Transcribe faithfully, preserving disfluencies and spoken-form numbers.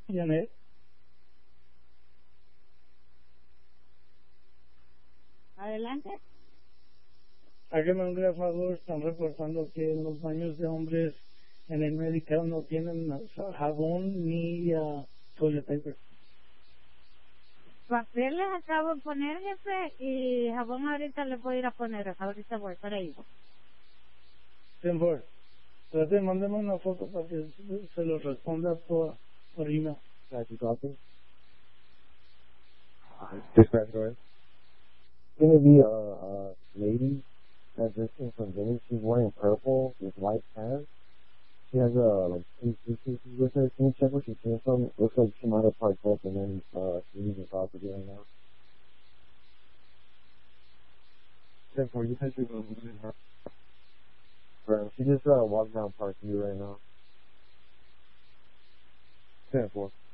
Janet, Adelante. hágame un gran favor, están reportando que en los baños de hombres en el medical no tienen jabón ni uh, toilet paper. Papel les acabo de poner, jefe, y jabón ahorita le puedo ir a poner, ahorita voy para ahí. Por favor, trate, mándeme una foto para que se lo responda por, por email. Can you copy? Dispatch, go ahead. It's going to be a, a lady that's visiting from Venice. She's wearing purple with white pants. She has a, like, two suitcases with her. Can you check where she came from? Looks like she might have parked up and then, uh, she's leaving the property right now. ten four, you said she was losing her. Right. She just, uh, walked down Park View right now. ten four.